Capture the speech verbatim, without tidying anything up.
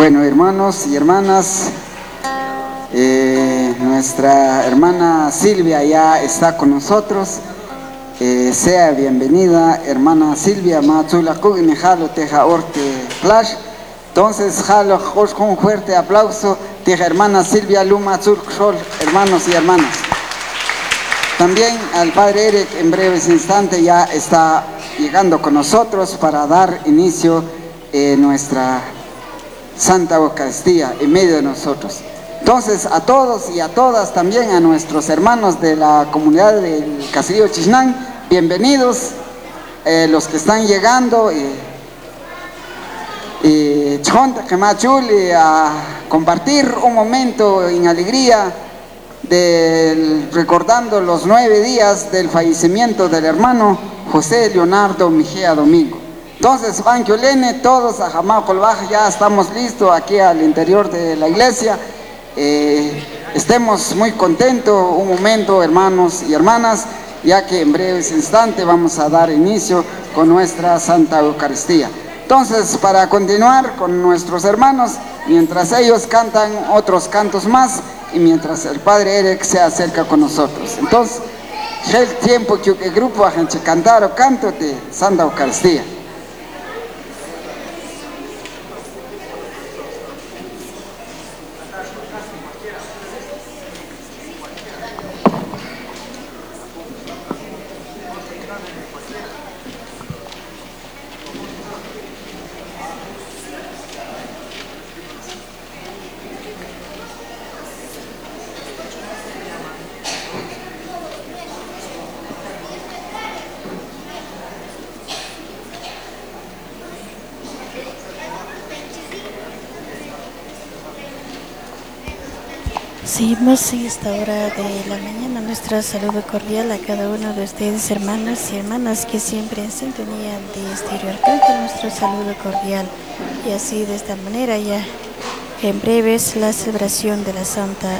Bueno, hermanos y hermanas, eh, nuestra hermana Silvia ya está con nosotros. Eh, sea bienvenida, hermana Silvia. Entonces, jalo con un fuerte aplauso, tija hermana Silvia Luma Zurkshol, hermanos y hermanas. También al padre Eric en breves instantes ya está llegando con nosotros para dar inicio a nuestra Santa Eucaristía en medio de nosotros. Entonces, a todos y a todas, también a nuestros hermanos de la comunidad del Caserío Chisnán, bienvenidos, eh, los que están llegando y, y, y a compartir un momento en alegría de, recordando los nueve días del fallecimiento del hermano José Leonardo Mejía Domingo. Entonces, Banquiolene, todos a Jamacolbaja, ya estamos listos aquí al interior de la iglesia. Eh, estemos muy contentos un momento, hermanos y hermanas, ya que en breves instantes vamos a dar inicio con nuestra Santa Eucaristía. Entonces, para continuar con nuestros hermanos, mientras ellos cantan otros cantos más y mientras el padre Eric se acerca con nosotros. Entonces, el tiempo que el grupo a gente cantar o canto de Santa Eucaristía. Seguimos en esta hora de la mañana nuestra saludo cordial a cada uno de ustedes, hermanos y hermanas que siempre en sintonía de Estéreo Arcángel, nuestro saludo cordial. Y así de esta manera ya en breves la celebración de la Santa